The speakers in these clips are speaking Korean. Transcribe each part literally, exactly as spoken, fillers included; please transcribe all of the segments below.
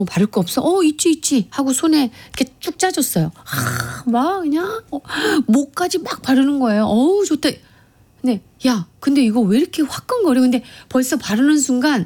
뭐 바를 거 없어? 어 있지 있지 하고 손에 이렇게 쭉 짜줬어요. 아, 막 그냥 어, 목까지 막 바르는 거예요. 어우 좋다. 네, 야 근데 이거 왜 이렇게 화끈거려? 근데 벌써 바르는 순간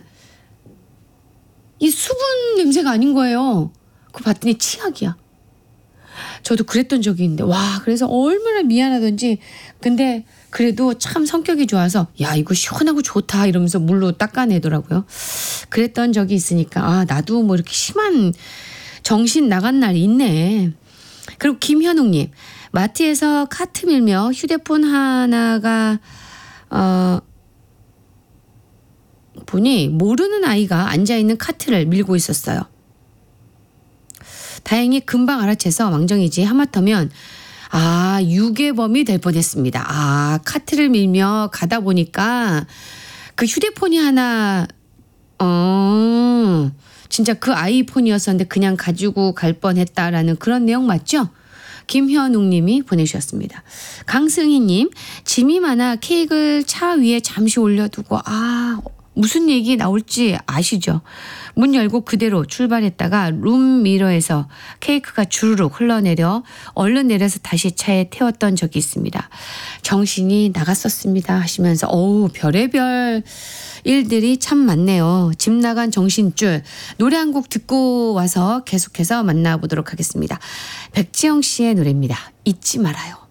이 수분 냄새가 아닌 거예요. 그거 봤더니 치약이야. 저도 그랬던 적이 있는데 와 그래서 얼마나 미안하던지. 근데 그래도 참 성격이 좋아서 야 이거 시원하고 좋다 이러면서 물로 닦아내더라고요. 그랬던 적이 있으니까 아 나도 뭐 이렇게 심한 정신 나간 날이 있네. 그리고 김현웅님, 마트에서 카트 밀며 휴대폰 하나가 어 보니 모르는 아이가 앉아있는 카트를 밀고 있었어요. 다행히 금방 알아채서 왕정이지 하마터면 아 유괴범이 될 뻔했습니다. 아 카트를 밀며 가다 보니까 그 휴대폰이 하나 어 진짜 그 아이 폰이었었는데 그냥 가지고 갈 뻔했다라는 그런 내용 맞죠? 김현웅 님이 보내주셨습니다. 강승희 님, 짐이 많아 케이크를 차 위에 잠시 올려두고 아 무슨 얘기 나올지 아시죠? 문 열고 그대로 출발했다가 룸미러에서 케이크가 주르륵 흘러내려 얼른 내려서 다시 차에 태웠던 적이 있습니다. 정신이 나갔었습니다 하시면서 어우 별의별 일들이 참 많네요. 집 나간 정신줄. 노래 한 곡 듣고 와서 계속해서 만나보도록 하겠습니다. 백지영 씨의 노래입니다. 잊지 말아요.